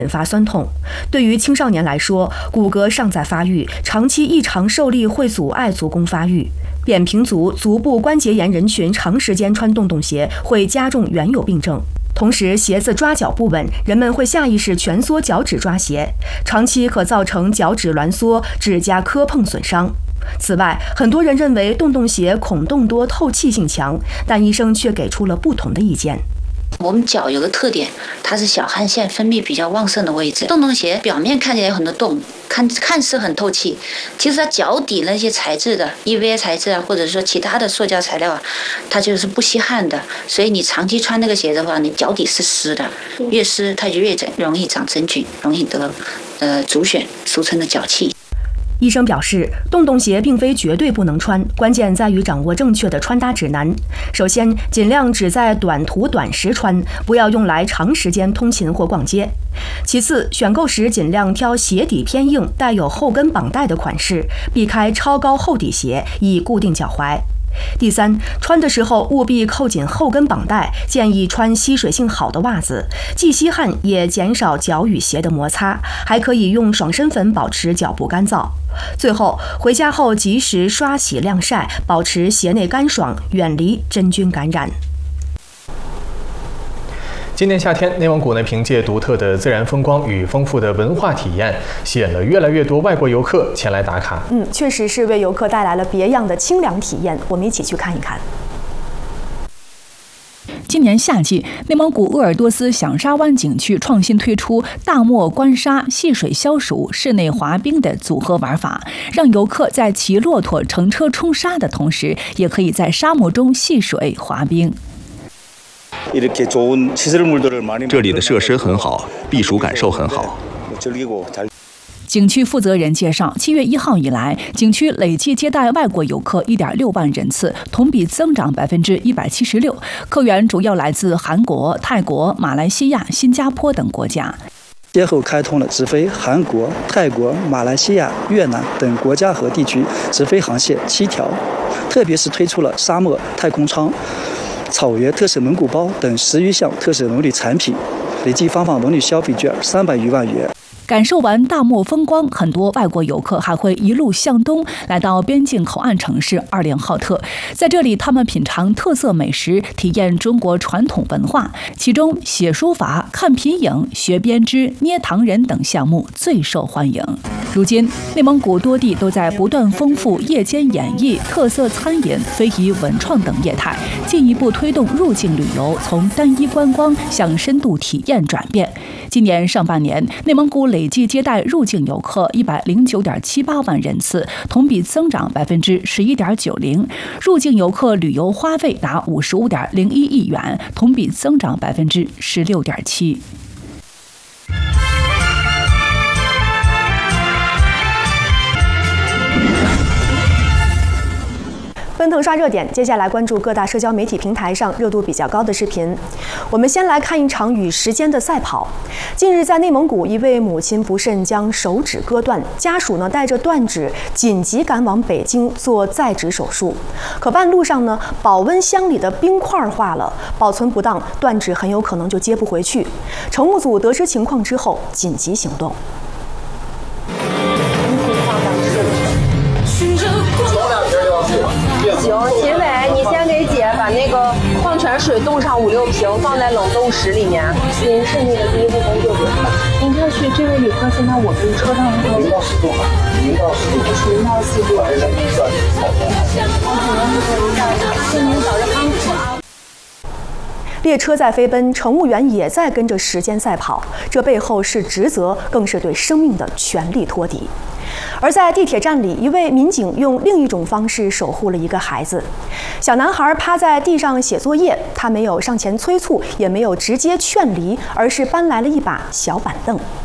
引发酸痛。对于青少年来说，骨骼尚在发育，长期异常受力会阻碍足弓发育。扁平足、足部关节炎人群长时间穿洞洞鞋会加重原有病症。同时，鞋子抓脚不稳，人们会下意识蜷缩脚趾抓鞋，长期可造成脚趾挛缩、指甲磕碰损伤。此外，很多人认为洞洞鞋孔洞多、透气性强，但医生却给出了不同的意见。 我们脚有个特点，它是小汗腺分泌比较旺盛的位置。洞洞鞋表面看起来有很多洞，看似很透气，其实它脚底那些材质的 EVA 材质啊，或者说其他的塑胶材料啊，它就是不吸汗的。所以你长期穿那个鞋的话，你脚底是湿的，越湿它就越容易长真菌，容易得足癣，俗称的脚气。 医生表示，洞洞鞋并非绝对不能穿，关键在于掌握正确的穿搭指南。首先，尽量只在短途短时穿，不要用来长时间通勤或逛街。其次，选购时尽量挑鞋底偏硬、带有后跟绑带的款式，避开超高厚底鞋，以固定脚踝。第三，穿的时候务必扣紧后跟绑带，建议穿吸水性好的袜子，既吸汗也减少脚与鞋的摩擦，还可以用爽身粉保持脚部干燥。最后，回家后及时刷洗晾晒，保持鞋内干爽，远离真菌感染。 今年夏天，内蒙古凭借独特的自然风光与丰富的文化体验，吸引了越来越多外国游客前来打卡。 确实是为游客带来了别样的清凉体验。我们一起去看一看。 今年夏季，内蒙古鄂尔多斯响沙湾景区创新推出大漠观沙、戏水消暑、室内滑冰的组合玩法，让游客在骑骆驼、乘车冲沙的同时，也可以在沙漠中戏水滑冰。 这里的设施很好，避暑感受很好。 景区负责人介绍，7月1号以来，景区累计接待外国游客1.6万人次，同比增长176%。客源主要来自韩国、泰国、马来西亚、新加坡等国家。 先后开通了直飞韩国、泰国、马来西亚、越南等国家和地区直飞航线7条，特别是推出了沙漠太空舱、草原特色蒙古包等10余项特色农旅产品，累计发放农旅消费券300余万元。 感受完大漠风光，很多外国游客还会一路向东，来到边境口岸城市二连浩特。在这里，他们品尝特色美食，体验中国传统文化，其中写书法、看皮影、学编织、捏糖人等项目最受欢迎。如今，内蒙古多地都在不断丰富夜间演艺、特色餐饮、非遗文创等业态，进一步推动入境旅游从单一观光向深度体验转变。今年上半年，内蒙古累计接待入境游客109.78万人次，同比增长11.90%。入境游客旅游花费达55.01亿元，同比增长16.7%。 奔腾刷热点，接下来关注各大社交媒体平台上热度比较高的视频。我们先来看一场与时间的赛跑。近日，在内蒙古，一位母亲不慎将手指割断，家属带着断指紧急赶往北京做再植手术。可半路上保温箱里的冰块化了，保存不当，断指很有可能就接不回去。乘务组得知情况之后，紧急行动。 行，秦伟，你先给姐把那个矿泉水冻上5、6瓶，放在冷冻室里面。您是那个第一部分救援的，您看是这位旅客现在我们车上0到10度吧，0到10度，0到4度。祝您早日康复啊！ 列车在飞奔，乘务员也在跟着时间赛跑，这背后是职责，更是对生命的全力托底。而在地铁站里，一位民警用另一种方式守护了一个孩子。小男孩趴在地上写作业，他没有上前催促，也没有直接劝离，而是搬来了一把小板凳。